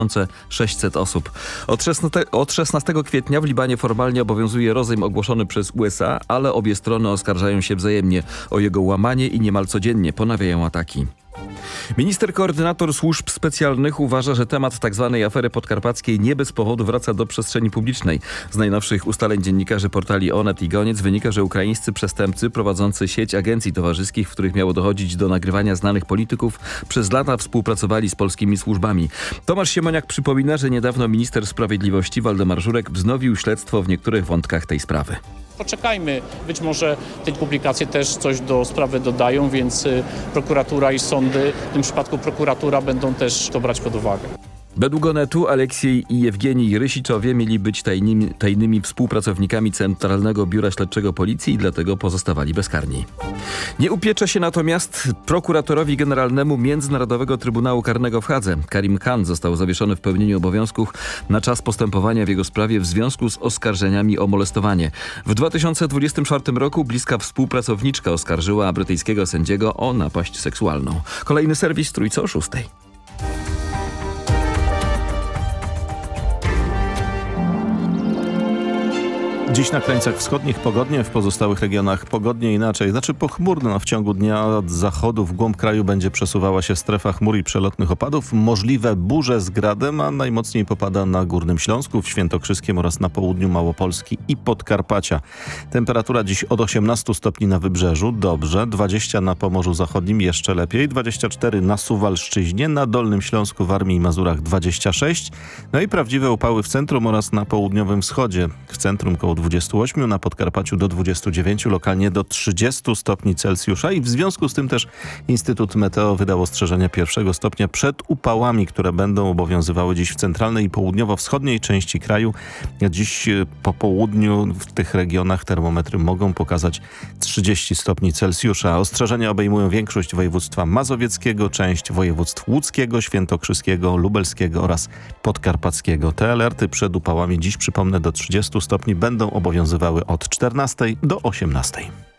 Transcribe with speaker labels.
Speaker 1: 600 osób. Od 16 kwietnia w Libanie formalnie obowiązuje rozejm ogłoszony przez USA, ale obie strony oskarżają się wzajemnie o jego łamanie i niemal codziennie ponawiają ataki. Minister koordynator służb specjalnych uważa, że temat tzw. afery podkarpackiej nie bez powodu wraca do przestrzeni publicznej. Z najnowszych ustaleń dziennikarzy portali Onet i Goniec wynika, że ukraińscy przestępcy prowadzący sieć agencji towarzyskich, w których miało dochodzić do nagrywania znanych polityków, przez lata współpracowali z polskimi służbami. Tomasz Siemoniak przypomina, że niedawno minister sprawiedliwości Waldemar Żurek wznowił śledztwo w niektórych wątkach tej sprawy.
Speaker 2: Poczekajmy, być może te publikacje też coś do sprawy dodają, więc prokuratura i sądy, w tym przypadku prokuratura, będą też to brać pod uwagę.
Speaker 1: Według Onetu Aleksiej i Jewgenij Rysiczowie mieli być tajnymi współpracownikami Centralnego Biura Śledczego Policji i dlatego pozostawali bezkarni. Nie upiecze się natomiast prokuratorowi generalnemu Międzynarodowego Trybunału Karnego w Hadze. Karim Khan został zawieszony w pełnieniu obowiązków na czas postępowania w jego sprawie w związku z oskarżeniami o molestowanie. W 2024 roku bliska współpracowniczka oskarżyła brytyjskiego sędziego o napaść seksualną. Kolejny serwis Trójce o 6.
Speaker 3: Dziś na krańcach wschodnich pogodnie, w pozostałych regionach pogodnie inaczej. Znaczy pochmurno, w ciągu dnia od zachodu w głąb kraju będzie przesuwała się strefa chmur i przelotnych opadów. Możliwe burze z gradem, a najmocniej popada na Górnym Śląsku, w Świętokrzyskiem oraz na południu Małopolski i Podkarpacia. Temperatura dziś od 18 stopni na wybrzeżu, dobrze, 20 na Pomorzu Zachodnim, jeszcze lepiej, 24 na Suwalszczyźnie, na Dolnym Śląsku, Warmii i Mazurach 26. No i prawdziwe upały w centrum oraz na południowym wschodzie. W centrum koło 28, na Podkarpaciu do 29, lokalnie do 30 stopni Celsjusza i w związku z tym też Instytut Meteo wydał ostrzeżenia 1 stopnia przed upałami, które będą obowiązywały dziś w centralnej i południowo-wschodniej części kraju. Dziś po południu w tych regionach termometry mogą pokazać 30 stopni Celsjusza. Ostrzeżenia obejmują większość województwa mazowieckiego, część województw łódzkiego, świętokrzyskiego, lubelskiego oraz podkarpackiego. Te alerty przed upałami dziś, przypomnę, do 30 stopni będą obowiązywały od 14 do 18.